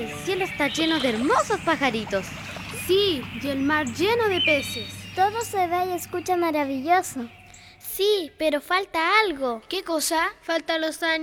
El cielo está lleno de hermosos pajaritos. Sí, y el mar lleno de peces. Todo se ve y escucha maravilloso. Sí, pero falta algo. ¿Qué cosa? Faltan los años.